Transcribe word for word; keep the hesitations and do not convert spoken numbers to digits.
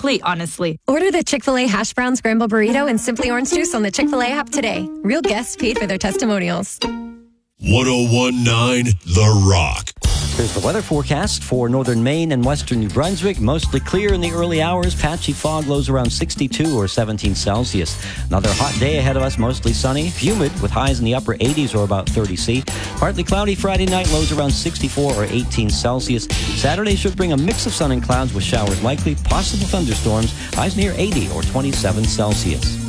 complete, honestly. Order the Chick-fil-A Hash Brown Scramble Burrito and Simply Orange Juice on the Chick-fil-A app today. Real guests paid for their testimonials. one oh one point nine The Rock. Here's the weather forecast for northern Maine and western New Brunswick. Mostly clear in the early hours. Patchy fog, lows around sixty-two or seventeen Celsius. Another hot day ahead of us, mostly sunny. Humid with highs in the upper eighties or about thirty C. Partly cloudy Friday night, lows around sixty-four or eighteen Celsius. Saturday should bring a mix of sun and clouds with showers likely. Possible thunderstorms, highs near eighty or twenty-seven Celsius.